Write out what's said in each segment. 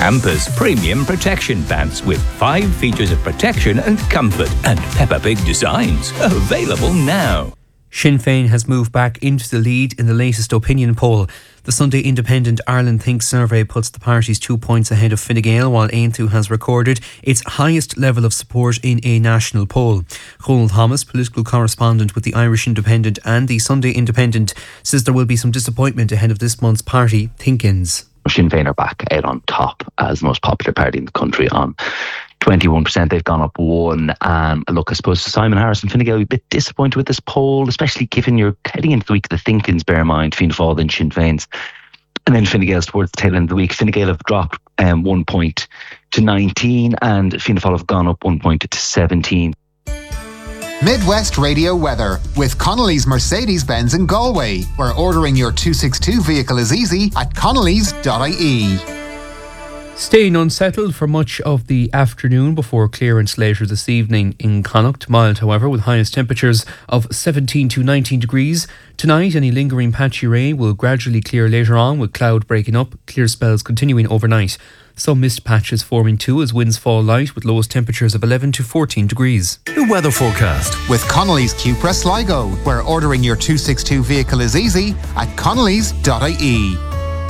Campus Premium Protection Pants with 5 features of protection and comfort and Peppa Pig designs. Available now. Sinn Féin has moved back into the lead in the latest opinion poll. The Sunday Independent Ireland Think survey puts the parties 2 points ahead of Fine Gael, while Aontú has recorded its highest level of support in a national poll. Conal Thomas, political correspondent with the Irish Independent and the Sunday Independent, says there will be some disappointment ahead of this month's party think-ins. Sinn Féin are back out on top as the most popular party in the country on 21%. They've gone up 1. Look, I suppose Simon Harris and Fine Gael will be a bit disappointed with this poll, especially given you're heading into the week of the think-ins, bear in mind, Fianna Fáil and Sinn Féin's. And then Fine Gael's towards the tail end of the week. Fine Gael have dropped 1 point to 19 and Fianna Fáil have gone up 1 point to 17. Midwest Radio weather with Connolly's Mercedes-Benz in Galway, where ordering your 262 vehicle is easy at connellys.ie. Staying unsettled for much of the afternoon before clearance later this evening in Connacht. Mild, however, with highest temperatures of 17 to 19 degrees. Tonight, any lingering patchy rain will gradually clear later on, with cloud breaking up, clear spells continuing overnight. Some mist patches forming too as winds fall light, with lowest temperatures of 11 to 14 degrees. The weather forecast with Connolly's Cupra Sligo, where ordering your 262 vehicle is easy at connellys.ie.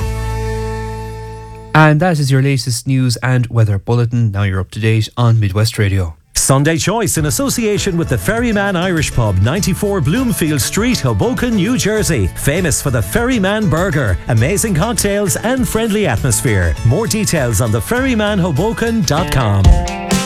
And that is your latest news and weather bulletin. Now you're up to date on Midwest Radio. Sunday Choice in association with the Ferryman Irish Pub, 94 Bloomfield Street, Hoboken, New Jersey. Famous for the Ferryman Burger, amazing cocktails and friendly atmosphere. More details on theferrymanhoboken.com.